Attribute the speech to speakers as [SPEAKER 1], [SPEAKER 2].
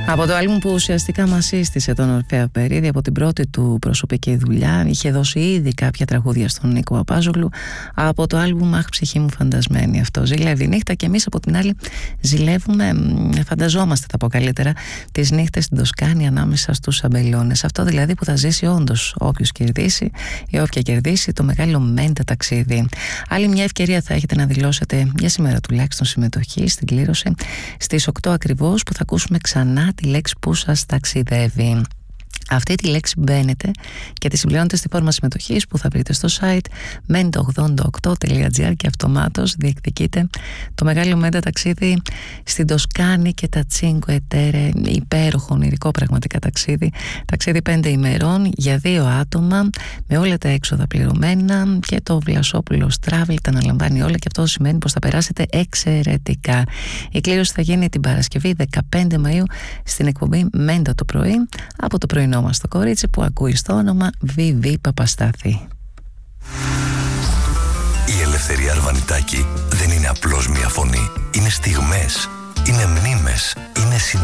[SPEAKER 1] Από το άλμπουμ που ουσιαστικά μας σύστησε τον Ορφέα Περίδη, από την πρώτη του προσωπική δουλειά, είχε δώσει ήδη κάποια τραγούδια στον Νίκο Παπάζογλου. Από το άλμπουμ «Αχ, ψυχή μου φαντασμένη», αυτό ζηλεύει η νύχτα, και εμείς από την άλλη ζηλεύουμε, φανταζόμαστε θα πω καλύτερα, τις νύχτες στην Τοσκάνη ανάμεσα στους αμπελώνες. Αυτό δηλαδή που θα ζήσει όντως όποιος κερδίσει ή όποια κερδίσει το μεγάλο μέντα ταξίδι. Άλλη μια ευκαιρία θα έχετε να δηλώσετε, για σήμερα τουλάχιστον, συμμετοχή στην κλήρωση στις 8 ακριβώς, που θα ακούσουμε ξανά τη λέξη που σας ταξιδεύει. Αυτή τη λέξη μπαίνετε και τη συμπληρώνετε στη φόρμα συμμετοχής που θα βρείτε στο site menta88.gr και αυτομάτως διεκδικείτε το μεγάλο μέντα ταξίδι στην Τοσκάνη και τα Cinque Terre, υπέροχο ονειρικό πραγματικά ταξίδι 5 ημερών για 2 άτομα, με όλα τα έξοδα πληρωμένα, και το Βλασόπουλος Travel τα αναλαμβάνει όλα, και αυτό σημαίνει πως θα περάσετε εξαιρετικά. Η κλήρωση θα γίνει την Παρασκευή 15 Μαΐου στην εκπομπή Μέντα το πρωί, από το πρωινό μας το κορίτσι που ακούει στο όνομα Βιβί Παπαστάθη.
[SPEAKER 2] Η Ελευθερία Αρβανιτάκη δεν είναι απλώς μια φωνή. Είναι στιγμές, είναι μνήμες,